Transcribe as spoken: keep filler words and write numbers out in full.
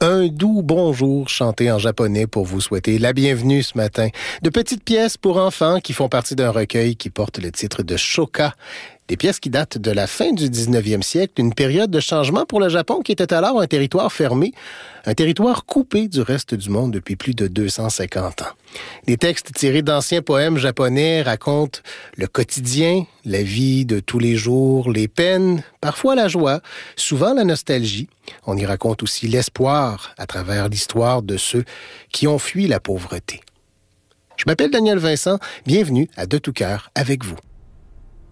un doux bonjour chanté en japonais pour vous souhaiter la bienvenue ce matin. De petites pièces pour enfants qui font partie d'un recueil qui porte le titre de Shoka. Des pièces qui datent de la fin du dix-neuvième siècle, une période de changement pour le Japon qui était alors un territoire fermé, un territoire coupé du reste du monde depuis plus de deux cent cinquante ans. Des textes tirés d'anciens poèmes japonais racontent le quotidien, la vie de tous les jours, les peines, parfois la joie, souvent la nostalgie. On y raconte aussi l'espoir à travers l'histoire de ceux qui ont fui la pauvreté. Je m'appelle Daniel Vincent, bienvenue à De tout cœur avec vous.